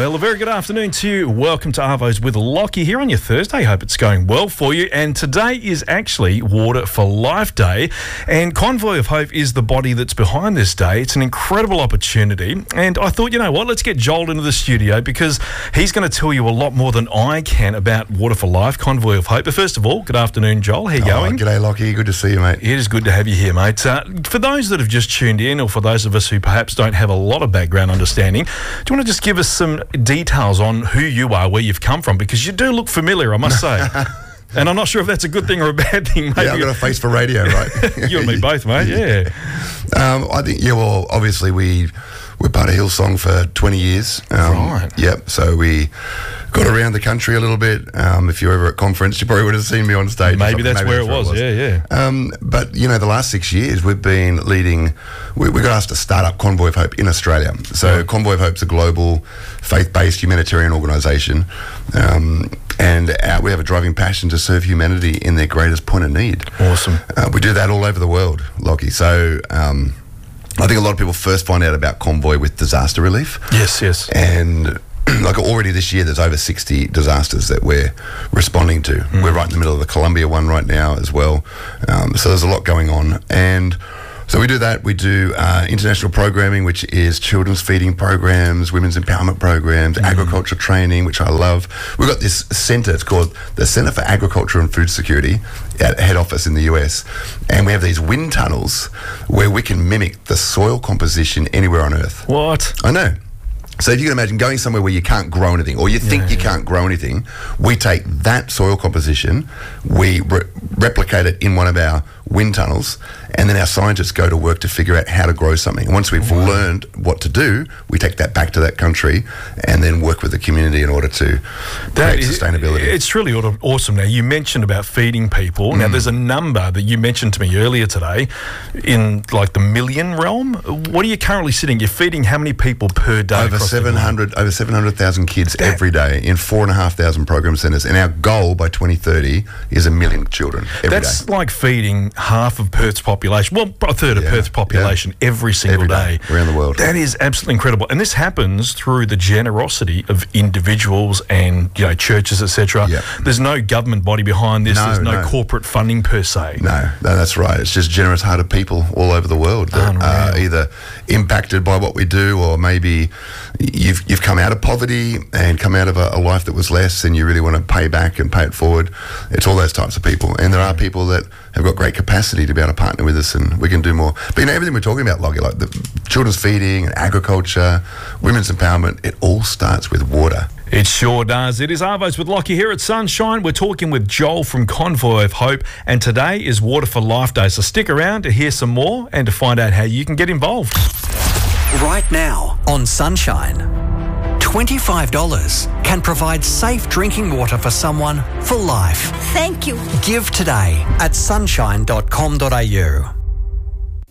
Well, a very good afternoon to you. Welcome to Arvos with Lockie here on your Thursday. Hope it's going well for you. And today is actually Water for Life Day. And Convoy of Hope is the body that's behind this day. It's an incredible opportunity. And I thought, you know what, let's get Joel into the studio because he's going to tell you a lot more than I can about Water for Life, Convoy of Hope. But first of all, good afternoon, Joel. How you going? G'day, Lockie. Good to see you, mate. It is good to have you here, mate. For those that have just tuned in, or for those of us who perhaps don't have a lot of background understanding, do you want to just give us some details on who you are, where you've come from? Because you do look familiar, I must say. And I'm not sure if that's a good thing or a bad thing, mate. Yeah, I've got a face for radio, right? You and me both, mate, yeah. I think, well, obviously we're part of Hillsong for 20 years. Right. Yep, so we got around the country a little bit. If you were ever at conference, you probably would have seen me on stage. Maybe that's where it was, yeah. But, you know, the last 6 years we've been leading, we got asked to start up Convoy of Hope in Australia. So Convoy of Hope's a global faith-based humanitarian organisation. And we have a driving passion to serve humanity in their greatest point of need. Awesome. We do that all over the world, Lockie. So I think a lot of people first find out about Convoy with disaster relief. Yes. And like already this year, there's over 60 disasters that we're responding to. We're right in the middle of the Colombia one right now as well. So there's a lot going on. And so we do that. We do international programming, which is children's feeding programs, women's empowerment programs, agriculture training, which I love. We've got this centre, it's called the Centre for Agriculture and Food Security at head office in the US. And we have these wind tunnels where we can mimic the soil composition anywhere on Earth. What? I know. So if you can imagine going somewhere where you can't grow anything, or you think you can't grow anything, we take that soil composition, we replicate it in one of our wind tunnels, and then our scientists go to work to figure out how to grow something. And once we've learned what to do, we take that back to that country and then work with the community in order to create sustainability. It's really awesome. Now, you mentioned about feeding people. Now, there's a number that you mentioned to me earlier today in like the million realm. What are you currently sitting? You're feeding how many people per day? Over 700,000 kids every day in 4,500 program centres. And our goal by 2030 is 1 million children every day. That's like feeding half of Perth's population, well, a third of Perth's population every single day around the world. That is absolutely incredible. And this happens through the generosity of individuals and, you know, churches, etc. There's no government body behind this. There's no corporate funding per se. No, that's right. It's just generous-hearted people all over the world that are either impacted by what we do, or maybe you've come out of poverty and come out of a life that was less and you really want to pay back and pay it forward. It's all those types of people. And there are people that have got great capacity to be able to partner with us, and we can do more. But, you know, everything we're talking about, Lockie, like the children's feeding and agriculture, women's empowerment, it all starts with water. It sure does. It is Arvos with Lockie here at Sunshine. We're talking with Joel from Convoy of Hope, and today is Water for Life Day. So stick around to hear some more and to find out how you can get involved. Right now on Sunshine, $25 can provide safe drinking water for someone for life. Thank you. Give today at sunshine.com.au.